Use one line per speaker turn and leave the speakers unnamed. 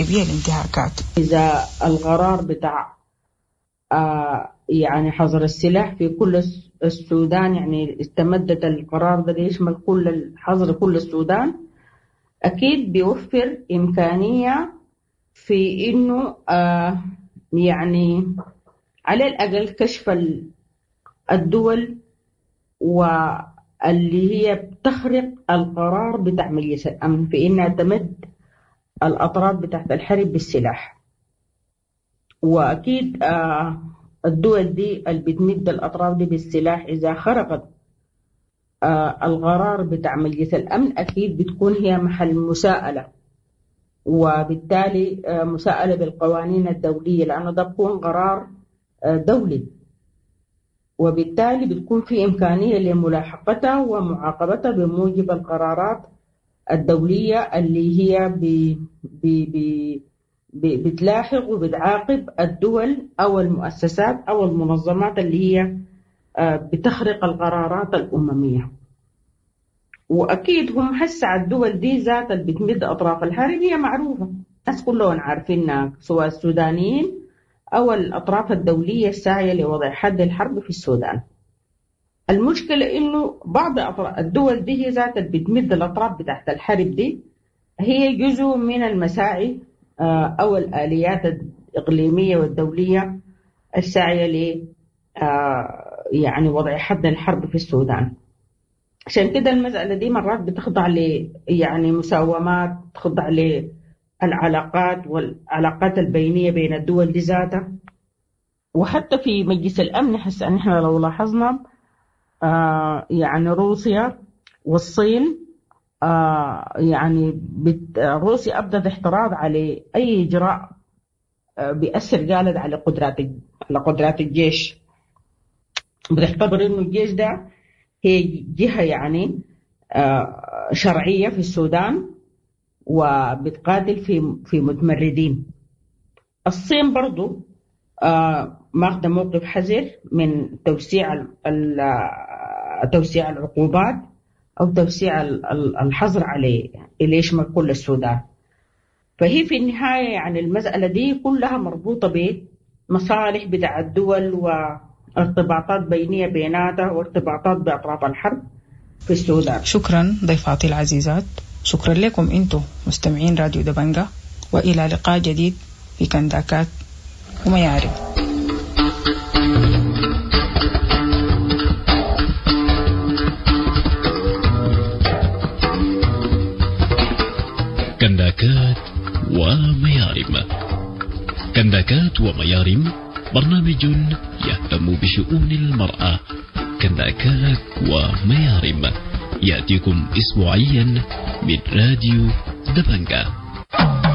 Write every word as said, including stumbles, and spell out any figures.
تواكب بها الانتهاكات.
إذا القرار بتاع آه يعني حظر السلاح في كل السودان، يعني استمدت القرار ده يشمل كل حظر كل السودان، أكيد بيوفر إمكانية في إنه آه يعني على الأقل كشف الدول واللي هي بتخرق القرار بتاع مجلس الأمن في إنها تمد الأطراف بتاعت الحرب بالسلاح. وأكيد آه الدول دي اللي بتمد الأطراف دي بالسلاح إذا خرقت آه القرار بتاع مجلس الأمن أكيد بتكون هي محل مساءلة، وبالتالي آه مساءلة بالقوانين الدولية، لأنه ده بيكون قرار آه دولي، وبالتالي بتكون في إمكانية لملاحقتها ومعاقبتها بموجب القرارات الدولية اللي هي ب ب ب بتلاحق وبتعاقب الدول أو المؤسسات أو المنظمات اللي هي بتخرق القرارات الأممية. وأكيد هم حسع الدول دي ذات اللي بتمد أطراف الحرب هي معروفة، الناس كلهم عارفينها، سواء السودانيين أو الأطراف الدولية الساعية لوضع حد الحرب في السودان. المشكلة إنه بعض الدول دي هي ذات اللي بتمد الأطراف بتاعت الحرب دي هي جزء من المساعي أو الآليات الإقليمية والدولية الساعية ل يعني وضع حد الحرب في السودان. عشان كده المسألة دي مرات بتخضع ل يعني مساومات، تخضع للعلاقات والعلاقات البينية بين الدول دي ذاتها. وحتى في مجلس الأمن حس أن احنا لو لاحظنا آه يعني روسيا والصين آه يعني بت روسيا أبدت احتراض على أي إجراء آه بيأثر قالت على قدرات على قدرات الجيش، بتعتبر إنه الجيش ده هي جهة يعني آه شرعية في السودان وبتقاتل في في متمردين. الصين برضو آه ماخذ موقف حذر من توسيع توسيع العقوبات أو توسيع الحظر عليه اللي يشمل كل السودان. فهي في النهاية يعني المسألة دي كلها مربوطة بمصالح بتاع الدول وارتباطات بينية بيناتها وارتباطات بأطراف الحرب في السودان.
شكرا ضيفاتي العزيزات، شكرا لكم انتم مستمعين راديو دبنجة، وإلى لقاء جديد في كنداكات وميارب.
كنداكات وميارم. كنداكات وميارم برنامج يهتم بشؤون المرأة. كنداكات وميارم يأتيكم أسبوعيا من راديو دبنجة.